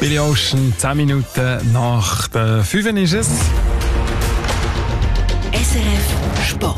Billy Ocean, 10 Minuten nach der 5 ist es. SRF Sport.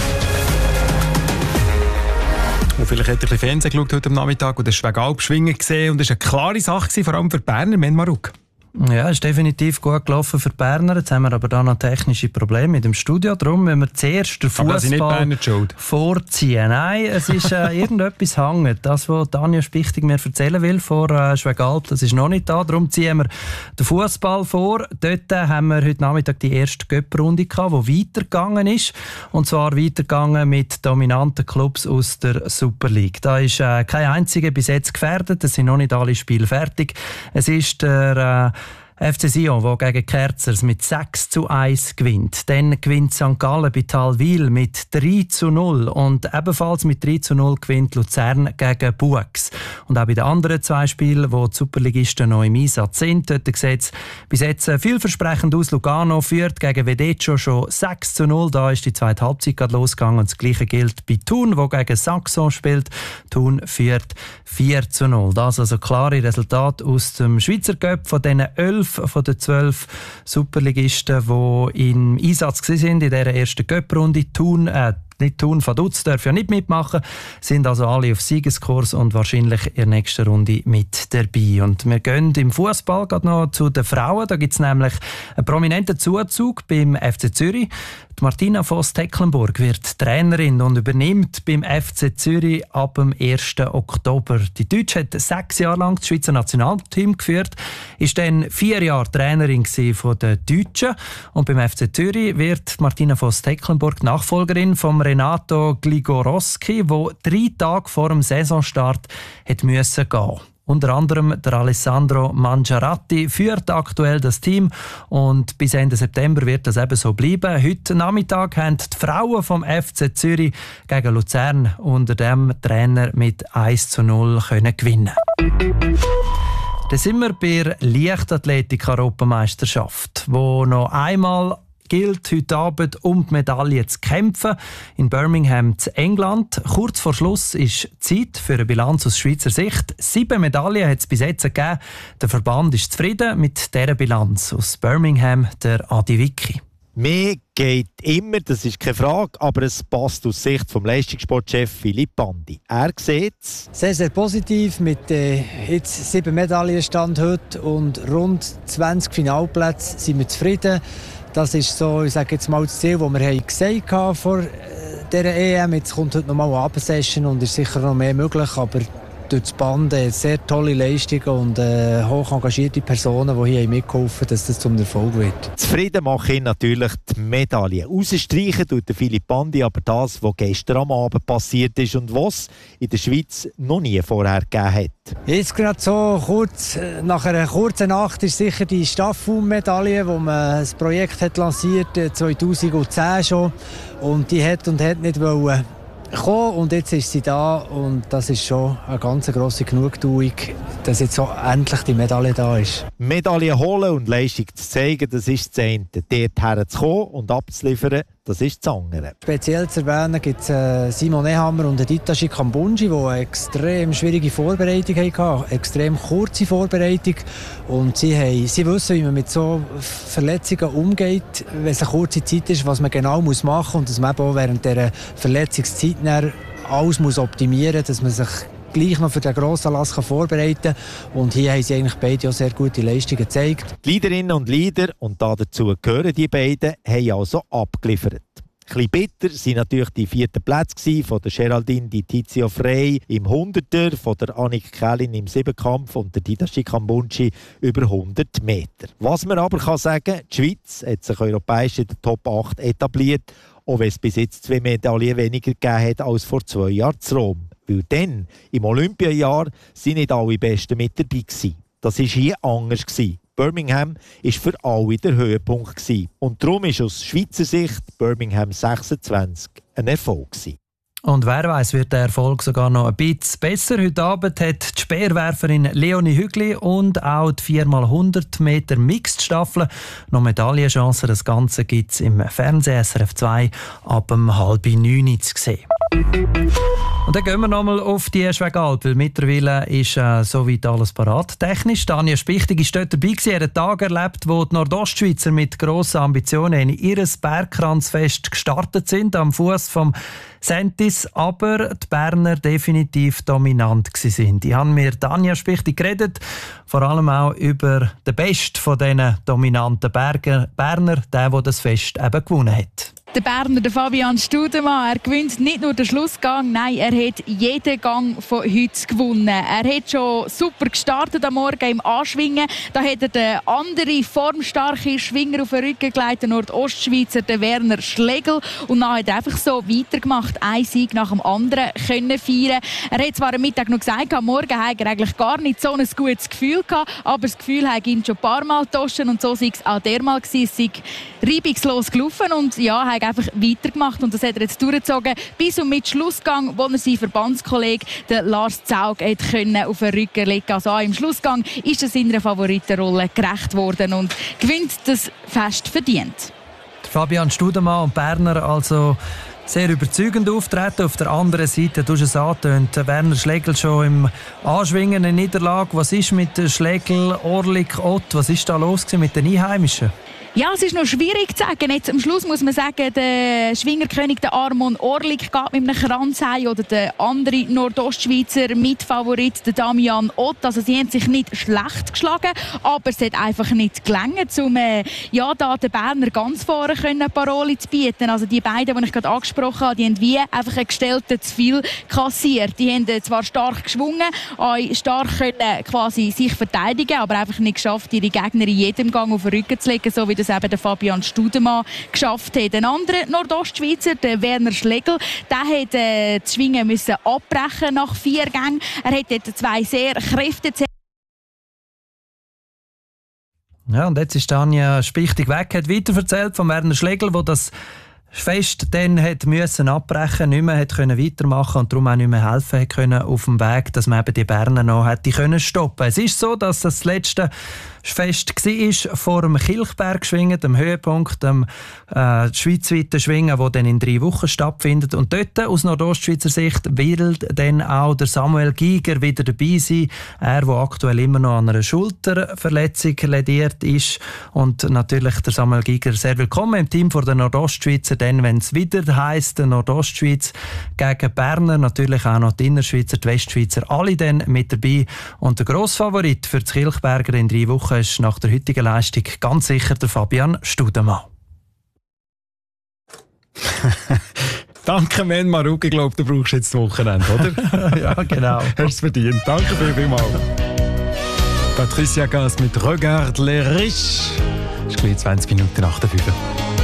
Und vielleicht hat er ein bisschen Fernsehen geschaut heute am Nachmittag und das Schwegalp schwingen gesehen und das war eine klare Sache, vor allem für die Berner, Menmaruk. Ja, es ist definitiv gut gelaufen für die Berner. Jetzt haben wir aber da noch technische Probleme mit dem Studio. Darum müssen wir zuerst den Fußball vorziehen. Nein, es ist irgendetwas hängen. Das, was Tanja Spichtig mir erzählen will vor Schwegalp, das ist noch nicht da. Darum ziehen wir den Fußball vor. Dort haben wir heute Nachmittag die erste Cup-Runde gehabt, die weitergegangen ist. Und zwar weitergegangen mit dominanten Clubs aus der Super League. Da ist kein einziger bis jetzt gefährdet. Es sind noch nicht alle Spiele fertig. Es ist der FC Sion, der gegen Kerzers mit 6:1 gewinnt. Dann gewinnt St. Gallen bei Talwil mit 3:0 und ebenfalls mit 3:0 gewinnt Luzern gegen Buchs. Und auch bei den anderen zwei Spielen, wo die Superligisten noch im Einsatz sind, dort sieht es bis jetzt vielversprechend aus. Lugano führt gegen Vedecio schon 6:0. Da ist die zweite Halbzeit gerade losgegangen. Und das Gleiche gilt bei Thun, wo gegen Saxon spielt. Thun führt 4:0. Das also klare Resultate aus dem Schweizer Cup von diesen 11 von den 12 Superligisten, die im Einsatz waren in dieser ersten Cup-Runde. Vaduz darf ja nicht mitmachen, sind also alle auf Siegeskurs und wahrscheinlich in der nächsten Runde mit dabei. Und wir gehen im Fußball gerade noch zu den Frauen. Da gibt es nämlich einen prominenten Zuzug beim FC Zürich. Die Martina Voss-Tecklenburg wird Trainerin und übernimmt beim FC Zürich ab dem 1. Oktober. Die Deutsche hat 6 Jahre lang das Schweizer Nationalteam geführt, ist dann 4 Jahre Trainerin von den Deutschen. Und beim FC Zürich wird Martina Voss-Tecklenburg Nachfolgerin von Renato Gligorowski, der 3 Tage vor dem Saisonstart gehen musste. Unter anderem der Alessandro Mangiaratti führt aktuell das Team und bis Ende September wird das eben so bleiben. Heute Nachmittag haben die Frauen vom FC Zürich gegen Luzern unter dem Trainer mit 1:0 gewinnen. Dann sind wir bei der Leichtathletik-Europameisterschaft, wo noch einmal gilt, heute Abend um die Medaille zu kämpfen. In Birmingham in England. Kurz vor Schluss ist Zeit für eine Bilanz aus Schweizer Sicht. 7 Medaillen hat es bis jetzt gegeben. Der Verband ist zufrieden mit dieser Bilanz. Aus Birmingham der Adi Vicky. Mehr geht immer, das ist keine Frage, aber es passt aus Sicht vom Leistungssportchef Philipp Bandi. Er sieht es sehr, sehr positiv mit jetzt 7 Medaillenstand heute und rund 20 Finalplätze sind wir zufrieden. Das ist so, ich sage jetzt mal, das Ziel, das wir gesagt haben vor dieser EM. Jetzt kommt heute nochmal eine Abendsession und ist sicher noch mehr möglich, aber durch das Band sehr tolle Leistungen und hoch engagierte Personen, die hier mitgeholfen haben, dass das zum Erfolg wird. Zufrieden macht ihn natürlich die Medaille. Rausstreichen tut der Philipp Bandi aber das, was gestern am Abend passiert ist und was in der Schweiz noch nie vorher gegeben hat. Jetzt gerade so kurz nach einer kurzen Nacht ist sicher die Staffum-Medaille, wo man das Projekt hat lanciert 2010 schon und die hat nicht wollen kommen und jetzt ist sie da und das ist schon eine ganz grosse Genugtuung, dass jetzt so endlich die Medaille da ist. Medaille holen und Leistung zu zeigen, das ist das eine. Dort herzukommen und abzuliefern, das ist das andere. Speziell zu erwähnen gibt es Simon Ehammer und Ditashi Kambunji, die eine extrem schwierige Vorbereitung hatten, eine extrem kurze Vorbereitung. Und sie wissen, wie man mit so Verletzungen umgeht, wenn es eine kurze Zeit ist, was man genau machen muss und dass man auch während dieser Verletzungszeit alles muss optimieren muss, dass man sich gleich noch für den Grossanlass vorbereiten kann. Und hier haben sie eigentlich beide auch sehr gute Leistungen gezeigt. Die Leaderinnen und Leader, und dazu gehören die beiden, haben also abgeliefert. Ein bisschen bitter waren natürlich die 4. Plätze von der Geraldine Di Tizio Frey im 100er, von der Annik Kählin im 7-Kampf und der Didashi Kambunji über 100 Meter. Was man aber kann sagen, die Schweiz hat sich europäisch in der Top 8 etabliert, auch wenn es bis jetzt 2 Medaillen weniger gegeben hat als vor 2 Jahren in Rom. Weil dann, im Olympiajahr, sind nicht alle Besten mit dabei gewesen. Das war hier anders. Birmingham war für alle der Höhepunkt. Und darum ist aus Schweizer Sicht Birmingham 26 ein Erfolg. Und wer weiß, wird der Erfolg sogar noch ein bisschen besser. Heute Abend hat die Speerwerferin Leonie Hügli und auch die 4x100 Meter Mixed-Staffel noch Medaillenchancen. Das Ganze gibt es im Fernsehen SRF 2 ab 8:30 zu sehen. Und dann gehen wir nochmal auf die Schwegalp, weil mittlerweile ist soweit alles parat. Technisch, Tanja Spichtig ist dort dabei gewesen. Er hat einen Tag erlebt, wo die Nordostschweizer mit grossen Ambitionen in ihr Bergkranzfest gestartet sind, am Fuß vom Sentis, aber die Berner definitiv dominant waren. Ich habe mir Tanja Spichtig geredet, vor allem auch über den Besten von diesen dominanten Berner, der das Fest eben gewonnen hat. Der Berner, der Fabian Studemann, er gewinnt nicht nur den Schlussgang, nein, er hat jeden Gang von heute gewonnen. Er hat schon super gestartet am Morgen im Anschwingen. Da hat er den anderen formstarken Schwinger auf den Rücken gelegt, den Nordostschweizer, den Werner Schlegel. Und dann hat er einfach so weitergemacht, einen Sieg nach dem anderen können feiern. Er hat zwar am Mittag noch gesagt, am Morgen hat er eigentlich gar nicht so ein gutes Gefühl gehabt, aber das Gefühl hat ihn schon ein paar Mal getauscht und so sei es auch dermal gewesen. Es sei reibungslos gelaufen und ja, er hat einfach weitergemacht und das hat er jetzt durchgezogen bis und mit Schlussgang, wo er seinen Verbandskollegen, den Lars Zaug, auf den Rücken legen. Also auch im Schlussgang ist er seiner Favoritenrolle gerecht worden und gewinnt das Fest verdient. Fabian Studemann und Berner also sehr überzeugend auftreten. Auf der anderen Seite, du hast es angetönt, Werner Schlegel schon im Anschwingen eine Niederlage. Was ist mit Schlegel, Orlik, Ott? Was ist da los mit den Einheimischen? Ja, es ist noch schwierig zu sagen. Jetzt am Schluss muss man sagen, der Schwingerkönig, der Armon Orlik, geht mit einem Kranz heim oder der andere Nordostschweizer Mitfavorit, der Damian Ott. Also sie haben sich nicht schlecht geschlagen, aber es hat einfach nicht gelangt, um da den Berner ganz vorne eine Parole zu bieten. Also die beiden, die ich gerade angesprochen habe, die haben wie einfach einen Gestellten zu viel kassiert. Die haben zwar stark geschwungen, stark können quasi sich verteidigen, aber einfach nicht geschafft, ihre Gegner in jedem Gang auf den Rücken zu legen, so wie das eben der Fabian Studemann geschafft hat. Ein anderer Nordostschweizer, der Werner Schlegel, der hat das Schwingen müssen abbrechen nach 4 Gängen. Er hat dort 2 sehr kräftige. Ja, und jetzt ist Tanja Spichtig weg, hat weiterverzählt von Werner Schlegel, wo das Fest dann hat müssen abbrechen, nicht mehr hat können weitermachen und darum auch nicht mehr helfen hat können auf dem Weg, dass man eben die Berner noch hätte können stoppen. Es ist so, dass das letzte Fest war vor dem Kilchberg-Schwingen, dem Höhepunkt, dem schweizweiten Schwingen, das dann in 3 Wochen stattfindet. Und dort, aus Nordostschweizer Sicht, wird dann auch der Samuel Giger wieder dabei sein. Er, der aktuell immer noch an einer Schulterverletzung lediert ist. Und natürlich der Samuel Giger sehr willkommen im Team der Nordostschweizer, denn wenn es wieder heisst, der Nordostschweiz gegen Berner, natürlich auch noch die Innerschweizer, die Westschweizer, alle dann mit dabei. Und der Grossfavorit für die Kilchberger in 3 Wochen ist nach der heutigen Leistung ganz sicher der Fabian Studemann. Danke, Men Maruk. Ich glaube, du brauchst jetzt das Wochenende, oder? Ja, genau. Hast du es verdient. Danke vielmals. Patricia Gas mit «Regarde les riches». Es ist gleich 20 Minuten nach der 5.